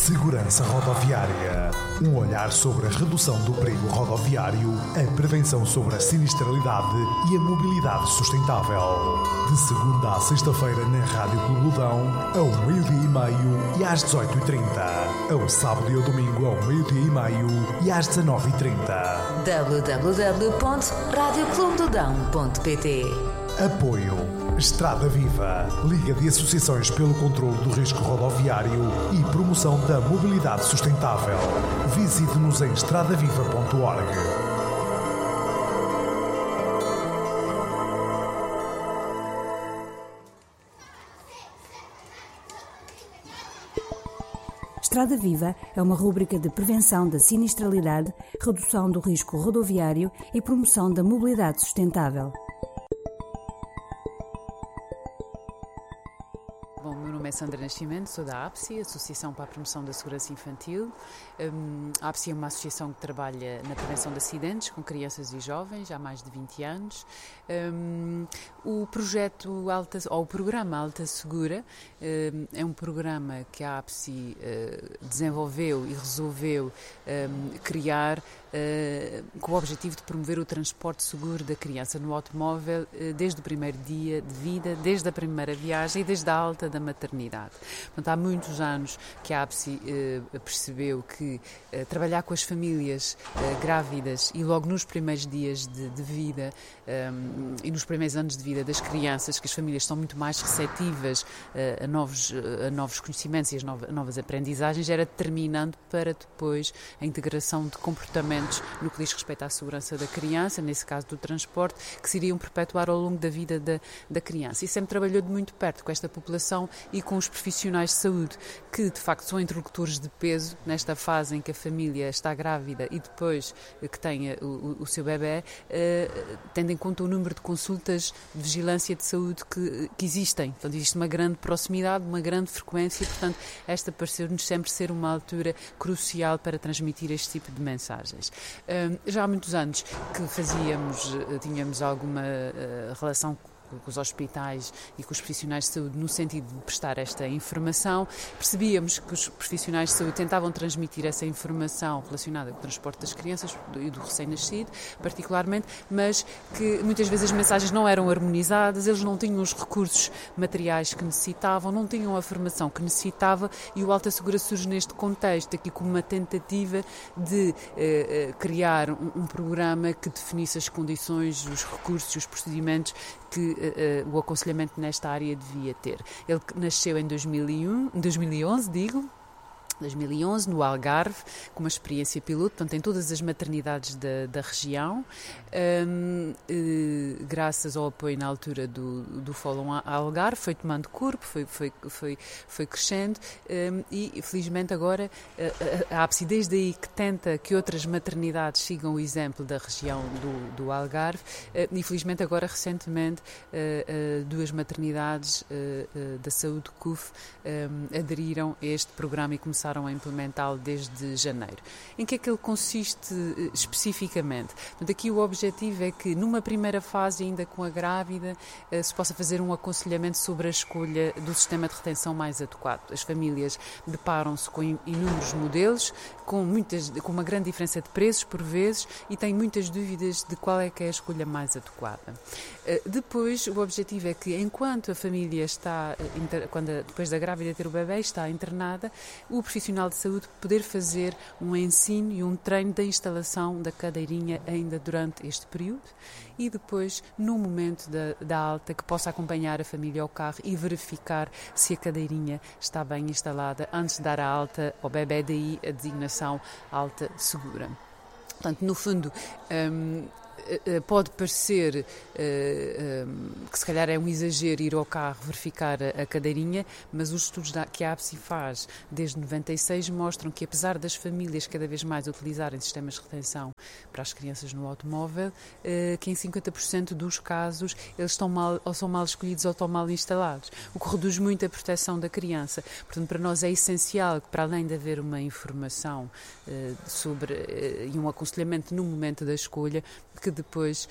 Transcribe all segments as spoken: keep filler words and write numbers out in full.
Segurança Rodoviária. Um olhar sobre a redução do perigo rodoviário, a prevenção sobre a sinistralidade e a mobilidade sustentável. De segunda à sexta-feira na Rádio Clubudão, ao meio-dia e meio e às dezoito e trinta. Ao sábado e ao domingo, ao meio-dia e meio e às dezanove e trinta. w w w ponto rádio clube do dão ponto p t. Apoio Estrada Viva, Liga de Associações pelo Controlo do Risco Rodoviário e Promoção da Mobilidade Sustentável. Visite-nos em estrada viva ponto org. Estrada Viva é uma rúbrica de prevenção da sinistralidade, redução do risco rodoviário e promoção da mobilidade sustentável. Bom, meu nome é Sandra Nascimento, sou da A P S I, Associação para a Promoção da Segurança Infantil. Um, a A P S I é uma associação que trabalha na prevenção de acidentes com crianças e jovens há mais de vinte anos. Um, o projeto Alta, ou o programa Alta Segura um, é um programa que a A P S I uh, desenvolveu e resolveu um, criar uh, com o objetivo de promover o transporte seguro da criança no automóvel uh, desde o primeiro dia de vida, desde a primeira viagem e desde a alta da maternidade. Portanto, há muitos anos que a A P S I uh, percebeu que uh, trabalhar com as famílias uh, grávidas e logo nos primeiros dias de, de vida um, e nos primeiros anos de vida das crianças, que as famílias são muito mais receptivas uh, a, novos, uh, a novos conhecimentos e as novas, novas aprendizagens, era determinante para depois a integração de comportamentos no que diz respeito à segurança da criança, nesse caso do transporte, que se iriam perpetuar ao longo da vida da, da criança. E sempre trabalhou de muito perto com esta população e com os profissionais de saúde, que de facto são interlocutores de peso nesta fase em que a família está grávida e depois que tenha o, o seu bebê, uh, tendo em conta o número de consultas de vigilância de saúde que, que existem. Portanto, existe uma grande proximidade, uma grande frequência, portanto, esta pareceu-nos sempre ser uma altura crucial para transmitir este tipo de mensagens. Uh, já há muitos anos que fazíamos, tínhamos alguma uh, relação com com os hospitais e com os profissionais de saúde no sentido de prestar esta informação. Percebíamos que os profissionais de saúde tentavam transmitir essa informação relacionada com o transporte das crianças e do recém-nascido, particularmente, mas que muitas vezes as mensagens não eram harmonizadas, eles não tinham os recursos materiais que necessitavam, não tinham a formação que necessitava, e o Alta Segura surge neste contexto, aqui como uma tentativa de eh, criar um, um programa que definisse as condições, os recursos e os procedimentos que uh, uh, o aconselhamento nesta área devia ter. Ele nasceu em dois mil e um, dois mil e onze, digo, dois mil e onze, no Algarve, com uma experiência piloto, portanto, em todas as maternidades da, da região, um, eh, graças ao apoio na altura do, do Fórum Algarve, foi tomando corpo, foi, foi, foi, foi crescendo, um, e felizmente agora a, a A P S I desde aí que tenta que outras maternidades sigam o exemplo da região do, do Algarve, uh, e felizmente agora recentemente uh, uh, duas maternidades uh, uh, da saúde C U F um, aderiram a este programa e começaram a implementá-lo desde janeiro. Em que é que ele consiste uh, especificamente? Portanto, aqui o objetivo é que numa primeira fase, ainda com a grávida, uh, se possa fazer um aconselhamento sobre a escolha do sistema de retenção mais adequado. As famílias deparam-se com inúmeros modelos, com, muitas, com uma grande diferença de preços por vezes, e têm muitas dúvidas de qual é que é a escolha mais adequada. Uh, depois, o objetivo é que enquanto a família está, uh, inter, quando a, depois da grávida ter o bebê, está internada, o profissional de saúde poder fazer um ensino e um treino da instalação da cadeirinha ainda durante este período, e depois, no momento da, da alta, que possa acompanhar a família ao carro e verificar se a cadeirinha está bem instalada antes de dar a alta ao bebê, daí a designação Alta Segura. Portanto, no fundo, hum, pode parecer uh, um, que se calhar é um exagero ir ao carro verificar a, a cadeirinha, mas os estudos da, que a A P S I faz desde noventa e seis mostram que, apesar das famílias cada vez mais utilizarem sistemas de retenção para as crianças no automóvel, uh, que em cinquenta por cento dos casos eles estão mal, ou são mal escolhidos ou estão mal instalados, o que reduz muito a proteção da criança. Portanto, para nós é essencial que, para além de haver uma informação uh, sobre uh, e um aconselhamento no momento da escolha, que depois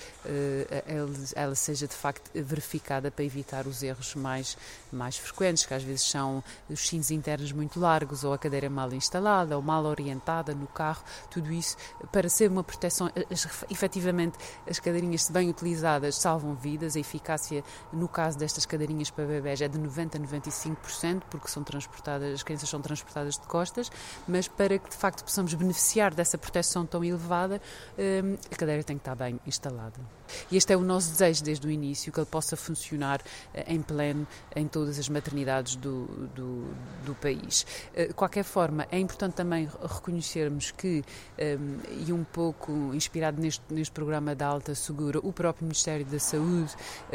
ela seja de facto verificada para evitar os erros mais, mais frequentes, que às vezes são os cintos internos muito largos, ou a cadeira mal instalada, ou mal orientada no carro, tudo isso para ser uma proteção. As, efetivamente, as cadeirinhas, se bem utilizadas, salvam vidas. A eficácia, no caso destas cadeirinhas para bebés, é de noventa a noventa e cinco por cento, porque são transportadas, as crianças são transportadas de costas, mas para que de facto possamos beneficiar dessa proteção tão elevada, a cadeira tem que estar bem instalada. E este é o nosso desejo desde o início, que ele possa funcionar em pleno em todas as maternidades do, do, do país. De qualquer forma, é importante também reconhecermos que, e um pouco inspirado neste, neste programa da Alta Segura, o próprio Ministério da Saúde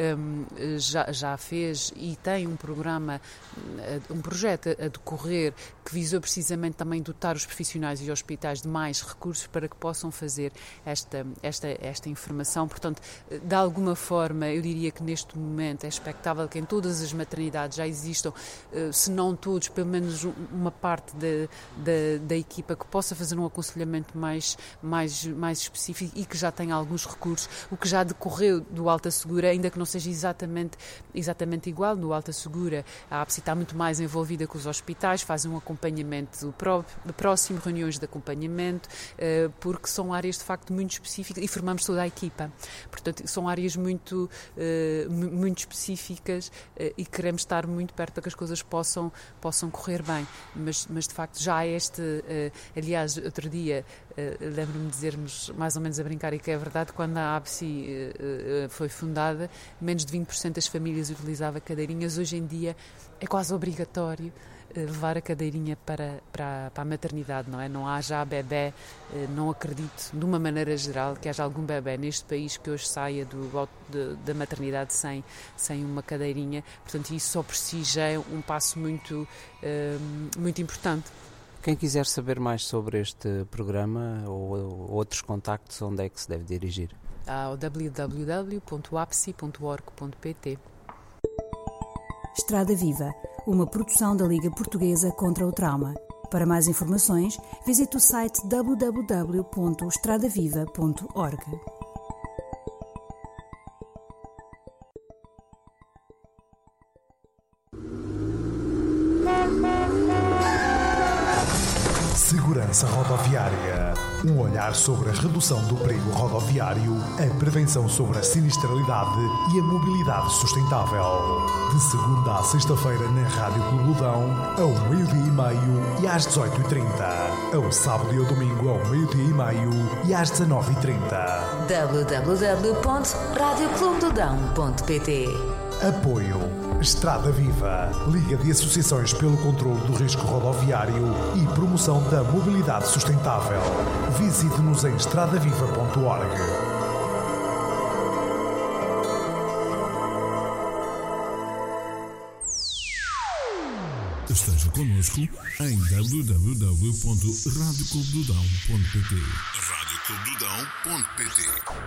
já, já fez e tem um programa, um projeto a decorrer que visou precisamente também dotar os profissionais e hospitais de mais recursos para que possam fazer esta, esta, esta informação. Portanto, de alguma forma, eu diria que neste momento é expectável que em todas as maternidades já existam, se não todos, pelo menos uma parte da, da, da equipa que possa fazer um aconselhamento mais, mais, mais específico e que já tenha alguns recursos. O que já decorreu do Alta Segura, ainda que não seja exatamente, exatamente igual, no Alta Segura a APSI está muito mais envolvida com os hospitais, fazem um acompanhamento próximo, reuniões de acompanhamento, porque são áreas de facto muito específicas e formamos toda a equipa. Portanto, são áreas muito, uh, muito específicas uh, e queremos estar muito perto para que as coisas possam, possam correr bem. Mas, mas, de facto, já há este... Uh, aliás, outro dia, uh, lembro-me de dizermos, mais ou menos a brincar, e que é verdade, quando a APSI uh, uh, foi fundada, menos de vinte por cento das famílias utilizavam cadeirinhas. Hoje em dia é quase obrigatório levar a cadeirinha para, para, para a maternidade, não é? Não há já bebê, não acredito, de uma maneira geral, que haja algum bebê neste país que hoje saia do, de, da maternidade sem, sem uma cadeirinha. Portanto, isso só por si já é um passo muito, uh, muito importante. Quem quiser saber mais sobre este programa ou, ou outros contactos, onde é que se deve dirigir? Ao w w w ponto apsi ponto org ponto p t. Estrada Viva, uma produção da Liga Portuguesa contra o Trauma. Para mais informações, visite o site w w w ponto estrada viva ponto org. Segurança Rodoviária. Um olhar sobre a redução do perigo rodoviário, a prevenção sobre a sinistralidade e a mobilidade sustentável. De segunda à sexta-feira na Rádio Clube do Dão, ao meio-dia e meio e às dezoito e trinta. Ao sábado e ao domingo, ao meio-dia e meio e às dezanove e trinta. w w w ponto rádio clube do dão ponto p t. Apoio Estrada Viva, Liga de Associações pelo Controlo do Risco Rodoviário e Promoção da Mobilidade Sustentável. Visite-nos em estrada viva ponto org. Esteja connosco em w w w ponto rádio clube do dão ponto p t. rádio clube do dão ponto p t.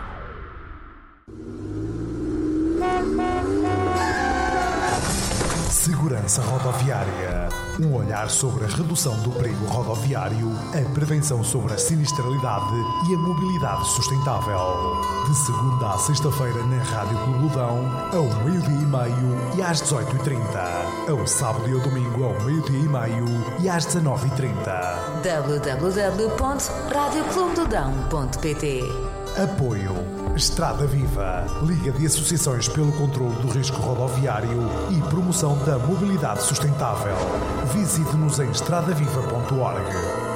Segurança Rodoviária. Um olhar sobre a redução do perigo rodoviário, a prevenção sobre a sinistralidade e a mobilidade sustentável. De segunda à sexta-feira na Rádio Clube do Dão, ao meio-dia e meio e às dezoito e trinta. Ao sábado e ao domingo, ao meio-dia e meio e às dezanove e trinta. w w w ponto rádio clube do dão ponto p t. Apoio Estrada Viva, Liga de Associações pelo Controlo do Risco Rodoviário e Promoção da Mobilidade Sustentável. Visite-nos em estrada viva ponto org.